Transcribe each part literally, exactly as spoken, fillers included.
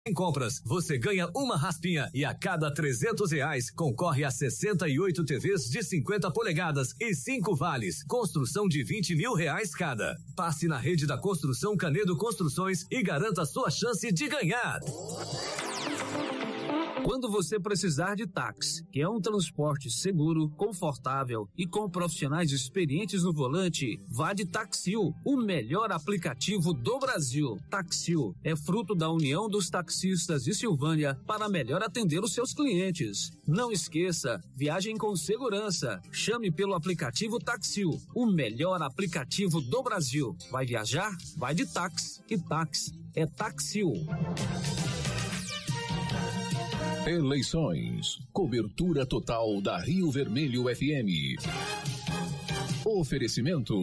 Em compras, você ganha uma raspinha e a cada trezentos reais concorre a sessenta e oito T Vs de cinquenta polegadas e cinco vales. Construção de vinte mil reais cada. Passe na rede da Construção Canedo Construções e garanta sua chance de ganhar. Quando você precisar de táxi, que é um transporte seguro, confortável e com profissionais experientes no volante, vá de Taxil, o melhor aplicativo do Brasil. Taxil é fruto da união dos taxistas de Silvânia para melhor atender os seus clientes. Não esqueça, viagem com segurança. Chame pelo aplicativo Taxil, o melhor aplicativo do Brasil. Vai viajar? Vai de táxi. E táxi é Taxil. Eleições. Cobertura total da Rio Vermelho F M. Oferecimento.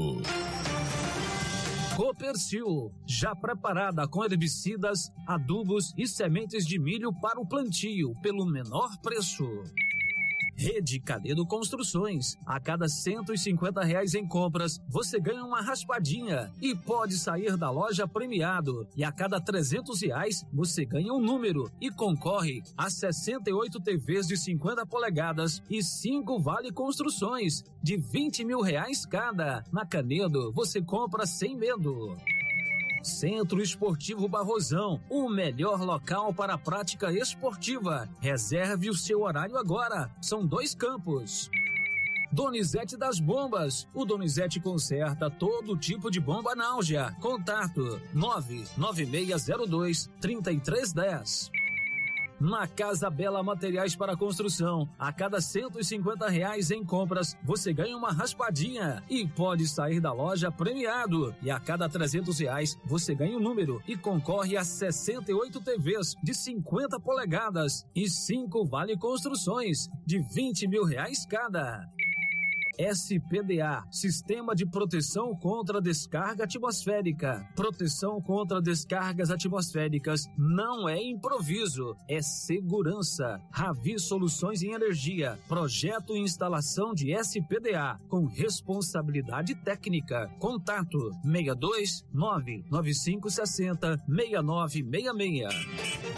Copercil, já preparada com herbicidas, adubos e sementes de milho para o plantio pelo menor preço. Rede Canedo Construções. A cada cento e cinquenta reais em compras, você ganha uma raspadinha e pode sair da loja premiado. E a cada trezentos reais, você ganha um número e concorre a sessenta e oito T Vs de cinquenta polegadas e cinco Vale Construções de vinte mil reais cada. Na Canedo, você compra sem medo. Centro Esportivo Barrosão, o melhor local para a prática esportiva. Reserve o seu horário agora. São dois campos. Donizete das Bombas. O Donizete conserta todo tipo de bomba náusea. Contato nove nove seis zero dois, três três um zero. Na Casa Bela Materiais para Construção, a cada cento e cinquenta reais em compras, você ganha uma raspadinha e pode sair da loja premiado. E a cada trezentos reais, você ganha um número e concorre a sessenta e oito T Vs de cinquenta polegadas e cinco Vale Construções de vinte mil reais cada. S P D A, Sistema de Proteção contra Descarga Atmosférica. Proteção contra descargas atmosféricas não é improviso, é segurança. Ravi Soluções em Energia, projeto e instalação de S P D A, com responsabilidade técnica. Contato seis dois nove nove cinco seis zero seis nove seis seis.